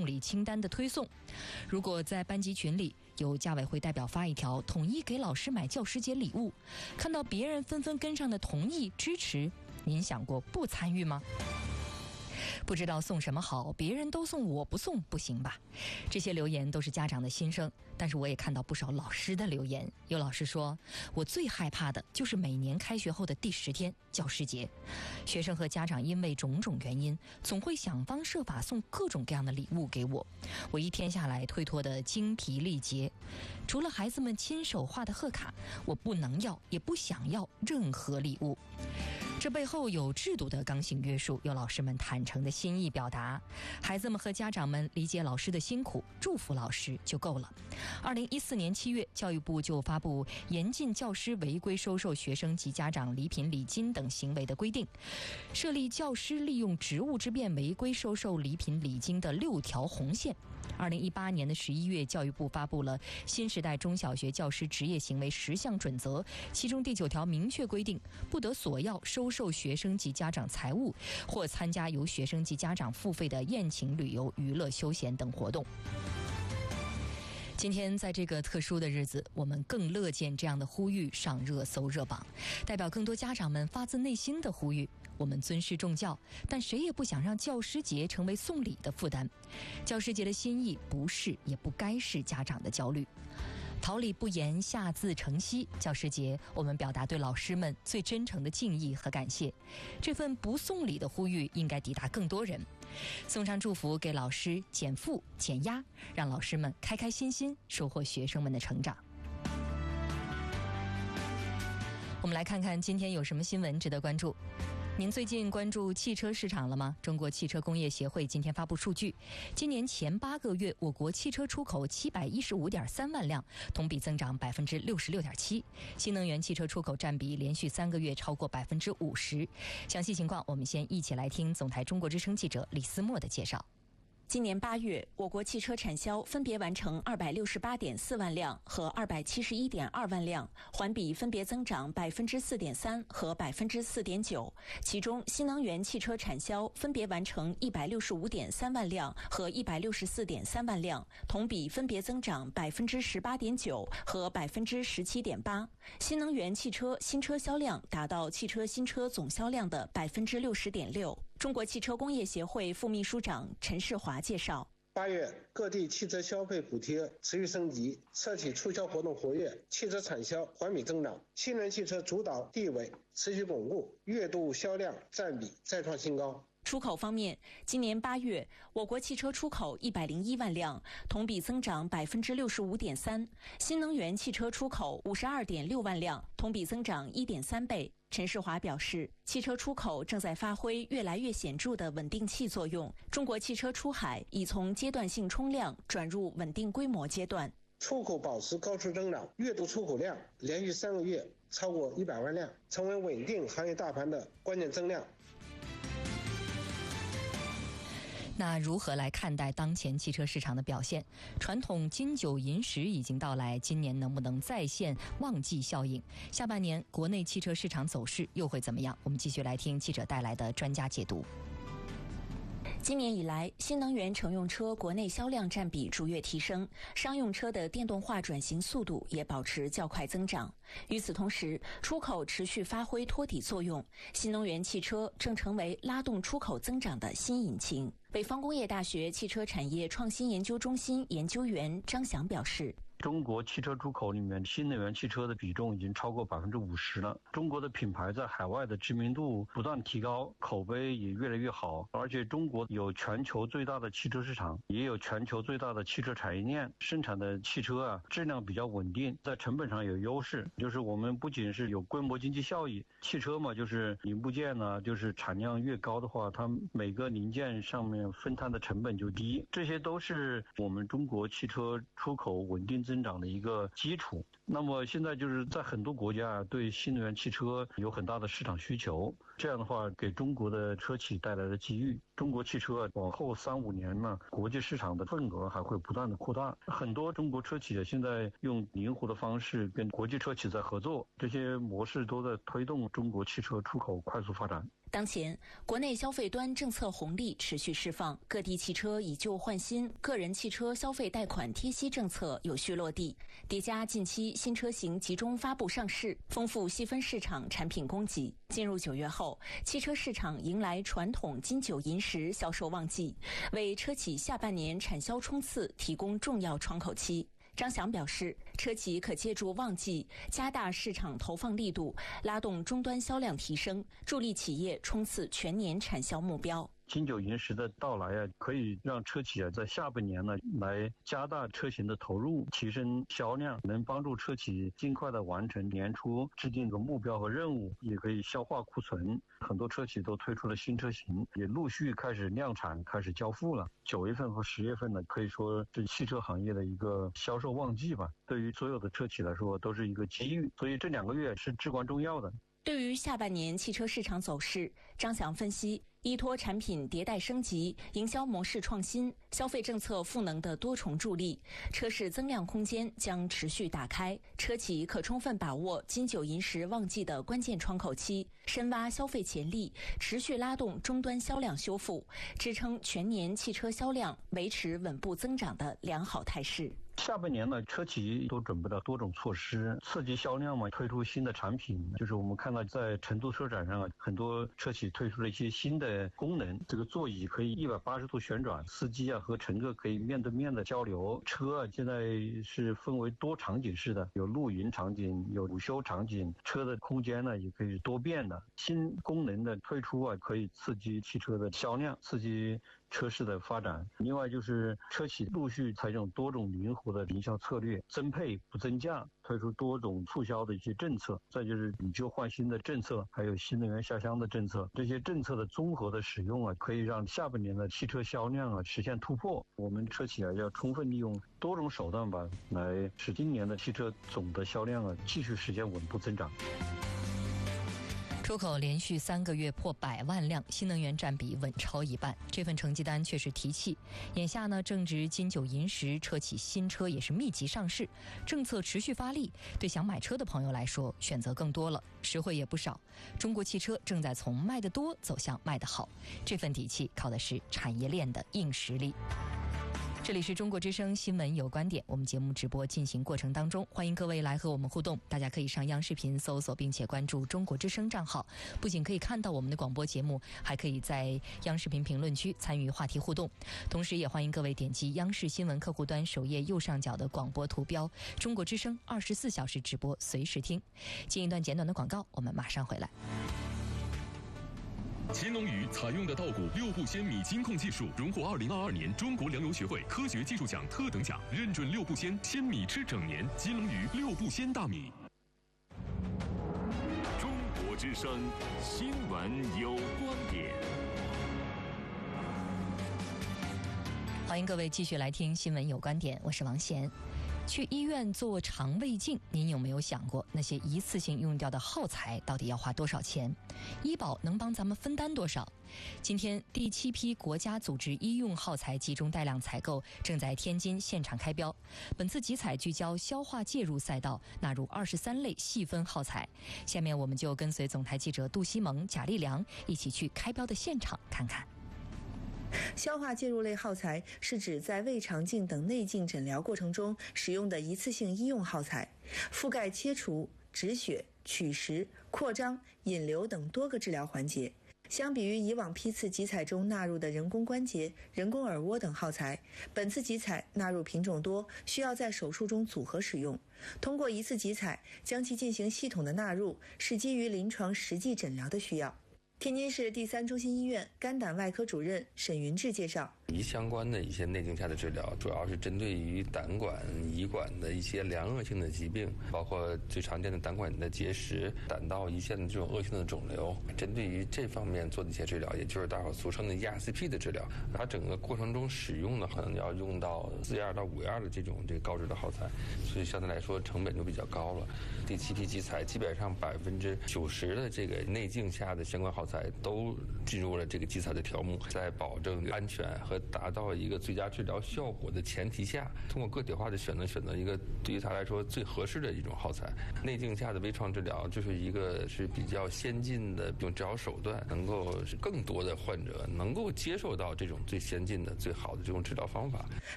礼清单的推送。如果在班级群里有家委会代表发一条统一给老师买教师节礼物，看到别人纷纷跟上的同意支持，您想过不参与吗？不知道送什么好，别人都送我不送不行吧？这些留言都是家长的心声，但是我也看到不少老师的留言。有老师说，我最害怕的就是每年开学后的第10天教师节，学生和家长因为种种原因总会想方设法送各种各样的礼物给我，我一天下来推脱得精疲力竭。除了孩子们亲手画的贺卡，我不能要也不想要任何礼物。这背后有制度的刚性约束，有老师们坦诚的心意表达，孩子们和家长们理解老师的辛苦，祝福老师就够了。2014年7月，教育部就发布严禁教师违规收受学生及家长礼品礼金等行为的规定，设立教师利用职务之便违规收受礼品礼金的6条红线。2018年的11月，教育部发布了新时代中小学教师职业行为10项准则，其中第9条明确规定，不得索要收受学生及家长财物，或参加由学生及家长付费的宴请、旅游、娱乐、休闲等活动。今天在这个特殊的日子，我们更乐见这样的呼吁上热搜热榜，代表更多家长们发自内心的呼吁。我们尊师重教，但谁也不想让教师节成为送礼的负担。教师节的心意不是也不该是家长的焦虑。桃李不言，下自成蹊。教师节，我们表达对老师们最真诚的敬意和感谢。这份不送礼的呼吁应该抵达更多人，送上祝福给老师，减负减压，让老师们开开心心收获学生们的成长。我们来看看今天有什么新闻值得关注。您最近关注汽车市场了吗？中国汽车工业协会今天发布数据，今年前8个月，我国汽车出口715.3万辆，同比增长66.7%。新能源汽车出口占比连续3个月超过50%。详细情况，我们先一起来听总台中国之声记者李思墨的介绍。 今年8月，我国汽车产销分别完成268.4万辆和271.2万辆，环比分别增长4.3%和4.9%。其中，新能源汽车产销分别完成165.3万辆和164.3万辆，同比分别增长18.9%和17.8%。新能源汽车新车销量达到汽车新车总销量的60.6%。中国汽车工业协会副秘书长陈世华介绍 ，8月各地汽车消费补贴持续升级，车企促销活动活跃，汽车产销环比增长，新能源汽车主导地位持续巩固，月度销量占比再创新高。 出口方面，今年8月，我国汽车出口101万辆，同比增长65.3%；新能源汽车出口52.6万辆，同比增长1.3倍。陈世华表示，汽车出口正在发挥越来越显著的稳定器作用，中国汽车出海已从阶段性冲量转入稳定规模阶段。 出口保持高速增长，月度出口量连续3个月超过100万辆，成为稳定行业大盘的关键增量。 那如何来看待当前汽车市场的表现？传统金九银十已经到来，今年能不能再现旺季效应？下半年国内汽车市场走势又会怎么样？我们继续来听记者带来的专家解读。 今年以来，新能源乘用车国内销量占比逐月提升，商用车的电动化转型速度也保持较快增长。与此同时，出口持续发挥托底作用，新能源汽车正成为拉动出口增长的新引擎。北方工业大学汽车产业创新研究中心研究员张翔表示， 中国汽车出口里面新能源汽车的比重已经超过50%了。中国的品牌在海外的知名度不断提高，口碑也越来越好，而且中国有全球最大的汽车市场，也有全球最大的汽车产业链，生产的汽车质量比较稳定，在成本上有优势。就是我们不仅是有规模经济效益，汽车嘛，就是零部件呢，就是产量越高的话，它每个零件上面分摊的成本就低，这些都是我们中国汽车出口稳定增长的一个基础。 那么现在就是在很多国家对新能源汽车有很大的市场需求，这样的话给中国的车企带来了机遇。中国汽车往后3-5年呢，国际市场的份额还会不断的扩大。很多中国车企现在用灵活的方式跟国际车企在合作，这些模式都在推动中国汽车出口快速发展。 当前，国内消费端政策红利持续释放，各地汽车以旧换新、个人汽车消费贷款贴息政策有序落地，叠加近期新车型集中发布上市，丰富细分市场产品供给。进入9月后，汽车市场迎来传统金九银十销售旺季，为车企下半年产销冲刺提供重要窗口期。张翔表示，车企可借助旺季加大市场投放力度，拉动终端销量提升，助力企业冲刺全年产销目标。 金九银十的到来可以让车企在下半年呢来加大车型的投入，提升销量，能帮助车企尽快的完成年初制定的目标和任务，也可以消化库存。很多车企都推出了新车型，也陆续开始量产，开始交付了。9月份和10月份呢，可以说是汽车行业的一个销售旺季吧，对于所有的车企来说都是一个机遇，所以这2个月是至关重要的。 对于下半年汽车市场走势，张翔分析，依托产品迭代升级、营销模式创新、消费政策赋能的多重助力，车市增量空间将持续打开。车企可充分把握金九银十旺季的关键窗口期，深挖消费潜力，持续拉动终端销量修复，支撑全年汽车销量维持稳步增长的良好态势。 下半年呢，车企都准备了多种措施刺激销量嘛，推出新的产品。就是我们看到在成都车展上很多车企推出了一些新的功能，这个座椅可以180度旋转，司机和乘客可以面对面的交流。车现在是分为多场景式的，有露营场景，有午休场景，车的空间呢也可以多变的。新功能的推出可以刺激汽车的销量，刺激车市的发展。另外就是车企陆续采用多种灵活的营销策略，增配不增价，推出多种促销的一些政策，再就是以旧换新的政策，还有新能源下乡的政策。这些政策的综合的使用可以让下半年的汽车销量实现突破。我们车企要充分利用多种手段吧，来使今年的汽车总的销量继续实现稳步增长。 出口连续3个月破100万辆，新能源占比稳超1半，这份成绩单确实提气。眼下呢，正值金九银十，车企新车也是密集上市，政策持续发力，对想买车的朋友来说，选择更多了，实惠也不少。中国汽车正在从卖得多走向卖得好，这份底气靠的是产业链的硬实力。这里是中国之声新闻有观点，我们节目直播进行过程当中，欢迎各位来和我们互动。大家可以上央视频搜索并且关注中国之声账号，不仅可以看到我们的广播节目，还可以在央视频评论区参与话题互动。同时也欢迎各位点击央视新闻客户端首页右上角的广播图标，中国之声24小时直播，随时听。进一段简短的广告，我们马上回来。 乾隆鱼采用的稻谷6步鲜米金控技术，荣获2022年中国粮油学会科学技术奖特等奖，认准6步鲜米吃整年。金龙鱼6步鲜大米。 中国之声新闻有观点。 欢迎各位继续来听新闻有观点，我是王贤。去医院做肠胃镜，您有没有想过那些一次性用掉的耗材到底要花多少钱？医保能帮咱们分担多少？今天第7批国家组织医用耗材集中带量采购正在天津现场开标。本次集采聚焦消化介入赛道，纳入23类细分耗材。下面我们就跟随总台记者杜西蒙、贾立良一起去开标的现场看看。 消化介入类耗材是指在胃肠镜等内镜诊疗过程中使用的一次性医用耗材，覆盖切除、止血、取食、扩张、引流等多个治疗环节。相比于以往批次集采中纳入的人工关节、人工耳蜗等耗材，本次集采纳入品种多，需要在手术中组合使用。通过一次集采将其进行系统的纳入，是基于临床实际诊疗的需要。天津市第3中心医院肝胆外科主任沈云志介绍， 胰相关的一些内镜下的治疗，主要是针对于胆管、胰管的一些良恶性的疾病，包括最常见的胆管的结石、胆道胰腺的这种恶性的肿瘤，针对于这方面做的一些治疗，也就是大伙俗称的 ERCP 的治疗。它整个过程中使用呢，可能要用到4-2到5-2的这个高质的耗材，所以相对来说成本就比较高了。第7批基材基本上90%的这个内镜下的相关耗材都进入了这个基材的条目，在保证安全和达到一个最佳治疗效果的前提下，通过个体化的选择一个对于他来说最合适的一种耗材。内镜下的微创治疗就是一个是比较先进的一种治疗手段，能够使更多的患者能够接受到这种最先进的、最好的这种治疗方法。